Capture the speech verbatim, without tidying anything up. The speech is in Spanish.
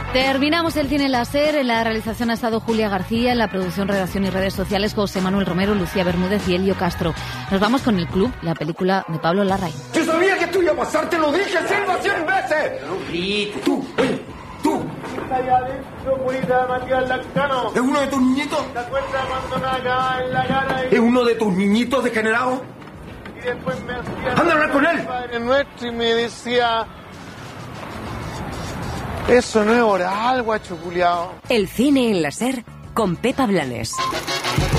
Terminamos el cine láser. En la realización ha estado Julia García, en la producción, redacción y redes sociales José Manuel Romero, Lucía Bermúdez y Elio Castro. Nos vamos con El Club, la película de Pablo Larraín. Yo sabía que esto iba a pasar, te lo dije Silva cien veces. No grites. Tú, oye, tú. Allá adentro, purita Matías Lascano. ¿Es uno de tus niñitos? ¿Te acuerdas cuando me acababa en la cara? Y... ¿Es uno de tus niñitos degenerados? y después me hacía... ¡Anda a hablar con él! Padre Nuestro, y me decía... Eso no es oral, guacho culiao. El cine en la SER con Pepa Blanes.